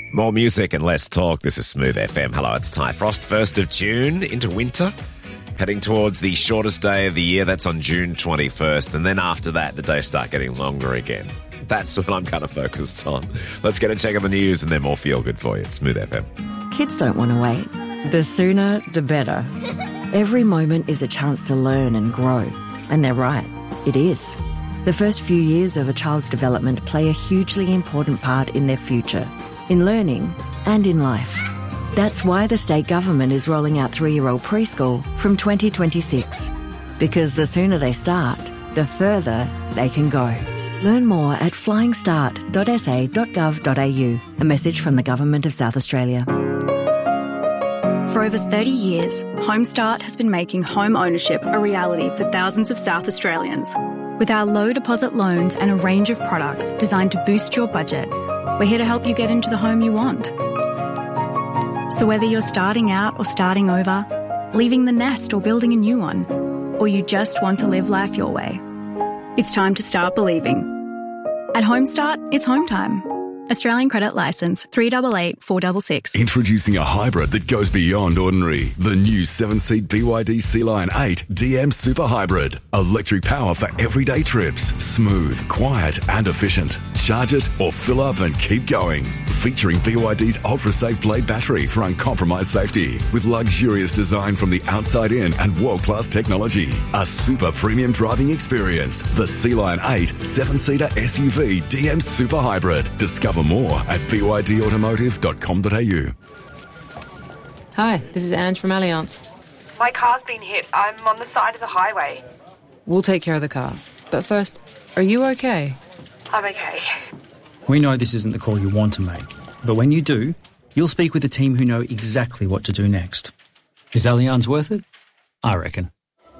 More music and less talk. This is Smooth FM. Hello, it's Ty Frost. 1st of June into winter. Heading towards the shortest day of the year. That's on June 21st. And then after that, the days start getting longer again. That's what I'm kind of focused on. Let's get a check of the news and then more feel good for you. It's Smooth FM. Kids don't want to wait. The sooner, the better. Every moment is a chance to learn and grow. And they're right. It is. The first few years of a child's development play a hugely important part in their future, in learning and in life. That's why the state government is rolling out 3-year-old preschool from 2026. Because the sooner they start, the further they can go. Learn more at flyingstart.sa.gov.au. A message from the Government of South Australia. For over 30 years, Homestart has been making home ownership a reality for thousands of South Australians. With our low deposit loans and a range of products designed to boost your budget, we're here to help you get into the home you want. So whether you're starting out or starting over, leaving the nest or building a new one, or you just want to live life your way, it's time to start believing. At Homestart, it's home time. Australian Credit Licence 388 466. Introducing a hybrid that goes beyond ordinary. The new 7-seat BYD Sea-Line 8 DM Super Hybrid. Electric power for everyday trips. Smooth, quiet and efficient. Charge it or fill up and keep going. Featuring BYD's ultra-safe Blade battery for uncompromised safety. With luxurious design from the outside in and world-class technology. A super premium driving experience. The Sea-Line 8 7-seater SUV DM Super Hybrid. Discover more at bydautomotive.com.au. Hi, this is Ange from Allianz. My car's been hit. I'm on the side of the highway. We'll take care of the car. But first, are you okay? I'm okay. We know this isn't the call you want to make, but when you do, you'll speak with a team who know exactly what to do next. Is Allianz worth it? I reckon.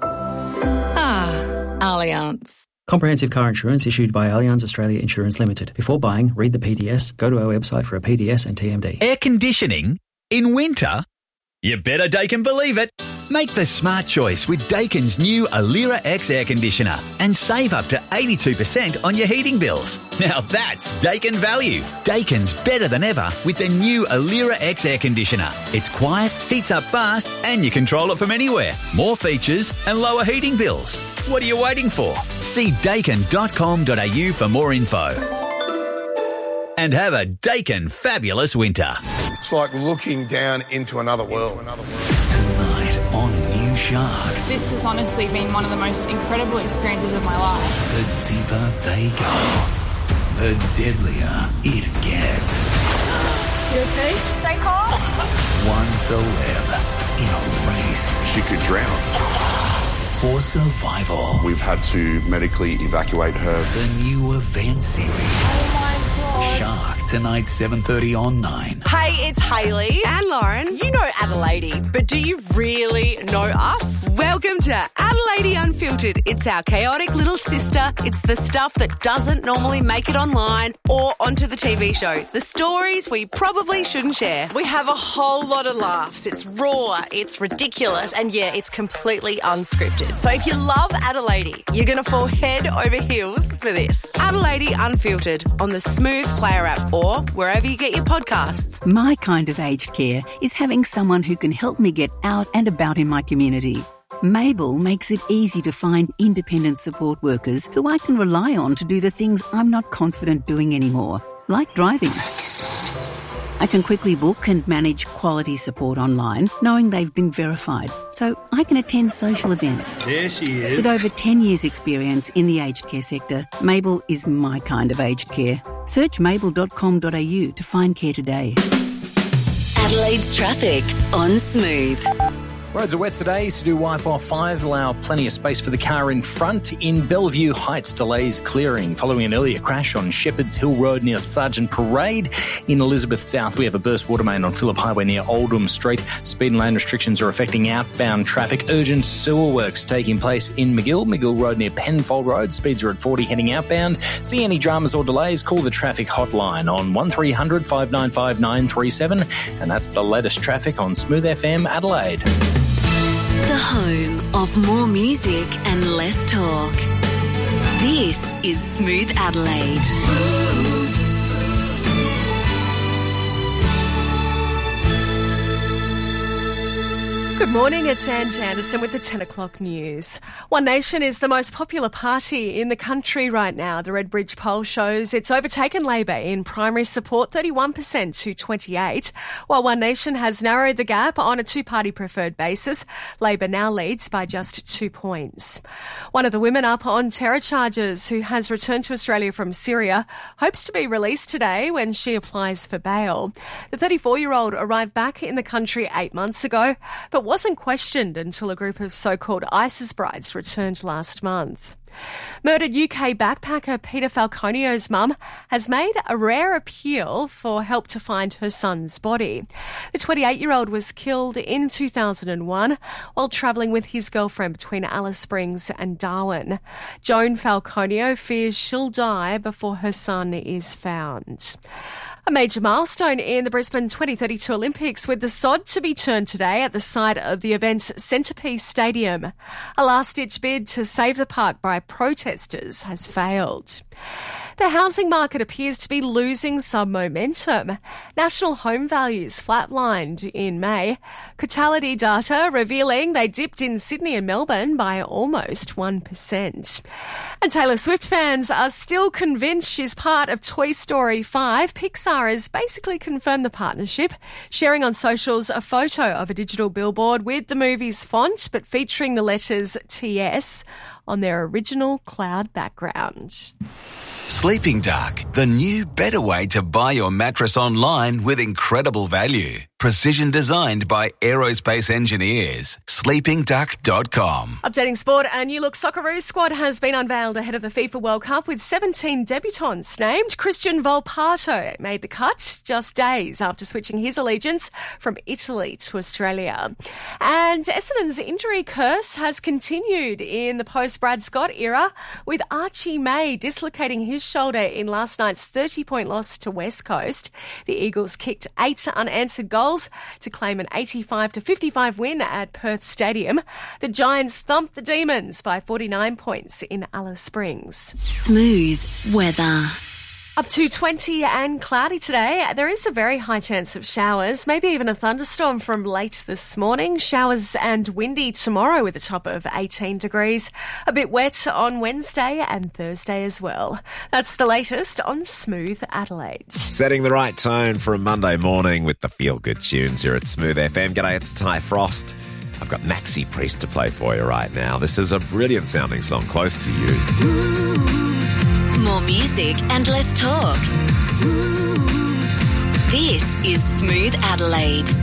Allianz. Comprehensive car insurance issued by Allianz Australia Insurance Limited. Before buying, read the PDS, go to our website for a PDS and TMD. Air conditioning? In winter? You better Daikin believe it. Make the smart choice with Daikin's new Alira X air conditioner and save up to 82% on your heating bills. Now that's Daikin value. Daikin's better than ever with the new Alira X air conditioner. It's quiet, heats up fast, and you control it from anywhere. More features and lower heating bills. What are you waiting for? See Daikin.com.au for more info. And have a Daikin fabulous winter. It's like looking down into another world. Tonight on New Shark. This has honestly been one of the most incredible experiences of my life. The deeper they go, the deadlier it gets. You okay? Stay calm. One celeb in a race. She could drown. For survival. We've had to medically evacuate her. The new event series. Oh my God. Shark, tonight 7:30 on 9. Hey, it's Hayley. And Lauren. You know Adelaide, but do you really know us? Welcome to Adelaide Unfiltered. It's our chaotic little sister. It's the stuff that doesn't normally make it online or onto the TV show. The stories we probably shouldn't share. We have a whole lot of laughs. It's raw, it's ridiculous, and yeah, it's completely unscripted. So if you love Adelaide, you're going to fall head over heels for this. Adelaide Unfiltered on the Smooth Player app or wherever you get your podcasts. My kind of aged care is having someone who can help me get out and about in my community. Mabel makes it easy to find independent support workers who I can rely on to do the things I'm not confident doing anymore, like driving. I can quickly book and manage quality support online, knowing they've been verified, so I can attend social events. There she is. With over 10 years' experience in the aged care sector, Mabel is my kind of aged care. Search mabel.com.au to find care today. Adelaide's traffic on Smooth. Roads are wet today, so do wipe off 5, allow plenty of space for the car in front. In Bellevue Heights, delays clearing following an earlier crash on Shepherds Hill Road near Sergeant Parade. In Elizabeth South, we have a burst water main on Phillip Highway near Oldham Street. Speed and lane restrictions are affecting outbound traffic. Urgent sewer works taking place in McGill Road near Penfold Road. Speeds are at 40 heading outbound. See any dramas or delays, call the traffic hotline on 1300 595 937. And that's the latest traffic on Smooth FM Adelaide. The home of more music and less talk. This is Smooth Adelaide. Good morning, it's Ange Anderson with the 10 o'clock news. One Nation is the most popular party in the country right now. The Redbridge poll shows it's overtaken Labor in primary support, 31% to 28%, while One Nation has narrowed the gap on a two-party preferred basis. Labor now leads by just 2 points. One of the women up on terror charges who has returned to Australia from Syria hopes to be released today when she applies for bail. The 34-year-old arrived back in the country 8 months ago, but wasn't questioned until a group of so-called ISIS brides returned last month. Murdered UK backpacker Peter Falconio's mum has made a rare appeal for help to find her son's body. The 28-year-old was killed in 2001 while travelling with his girlfriend between Alice Springs and Darwin. Joan Falconio fears she'll die before her son is found. A major milestone in the Brisbane 2032 Olympics, with the sod to be turned today at the site of the event's centrepiece stadium. A last-ditch bid to save the park by protesters has failed. The housing market appears to be losing some momentum. National home values flatlined in May. Cotality data revealing they dipped in Sydney and Melbourne by almost 1%. And Taylor Swift fans are still convinced she's part of Toy Story 5. Pixar has basically confirmed the partnership, sharing on socials a photo of a digital billboard with the movie's font, but featuring the letters TS on their original cloud background. Sleeping Duck, the new better way to buy your mattress online with incredible value. Precision designed by aerospace engineers. SleepingDuck.com. Updating sport, a new look Socceroos squad has been unveiled ahead of the FIFA World Cup with 17 debutants named. Christian Volpato made the cut just days after switching his allegiance from Italy to Australia. And Essendon's injury curse has continued in the post-Brad Scott era, with Archie May dislocating his shoulder in last night's 30-point loss to West Coast. The Eagles kicked 8 unanswered goals to claim an 85-55 win at Perth Stadium. The Giants thumped the Demons by 49 points in Alice Springs. Smooth weather. Up to 20 and cloudy today. There is a very high chance of showers, maybe even a thunderstorm from late this morning. Showers and windy tomorrow with a top of 18 degrees. A bit wet on Wednesday and Thursday as well. That's the latest on Smooth Adelaide. Setting the right tone for a Monday morning with the feel-good tunes here at Smooth FM. G'day, it's Ty Frost. I've got Maxi Priest to play for you right now. This is a brilliant sounding song, Close to You. More music and less talk. This is Smooth Adelaide.